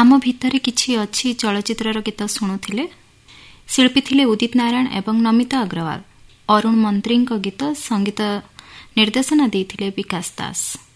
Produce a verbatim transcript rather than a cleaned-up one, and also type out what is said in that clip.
ଆମ ଭିତରେ କିଛି ଅଛି ଚଳଚ୍ଚିତ୍ରର ଗୀତ ଶୁଣୁଥିଲେ। ଶିଳ୍ପୀ ଥିଲେ ଉଦିତ ନାରାୟଣ ଏବଂ ନମିତା ଅଗ୍ରୱାଲ। ଅରୁଣ ମନ୍ତ୍ରୀଙ୍କ ଗୀତ ସଙ୍ଗୀତ ନିର୍ଦ୍ଦେଶନା ଦେଇଥିଲେ ବିକାଶ ଦାସ।